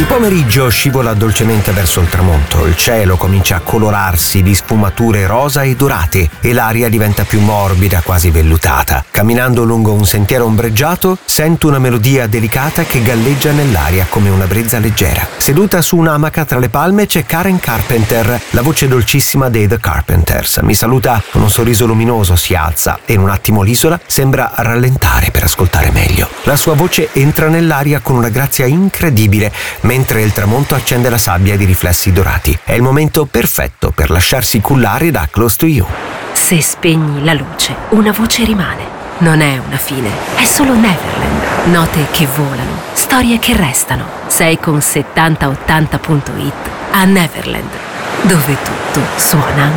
pomeriggio scivola dolcemente verso il tramonto, il cielo comincia a colorarsi di sfumature rosa e dorate e l'aria diventa più morbida, quasi vellutata. Camminando lungo un sentiero ombreggiato, sento una melodia delicata che galleggia nell'aria come una brezza leggera. Seduta su un'amaca tra le palme c'è Karen Carpenter, la voce dolcissima dei The Carpenters. Mi saluta con un sorriso luminoso, si alza e in un attimo l'isola sembra rallentare per ascoltare meglio. La sua voce entra nell'aria con una grazia incredibile, mentre il tramonto accende la sabbia di riflessi dorati. È il momento perfetto per lasciarsi cullare da Close to You. Se spegni la luce, una voce rimane. Non è una fine, è solo Neverland. Note che volano, storie che restano. Sei con 7080.it a Neverland, dove tutto suona